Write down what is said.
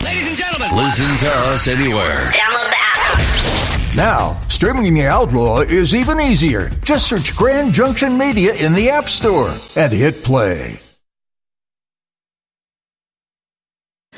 Ladies and gentlemen, listen to us anywhere. Download the app. Now, streaming The Outlaw is even easier. Just search Grand Junction Media in the App Store and hit play.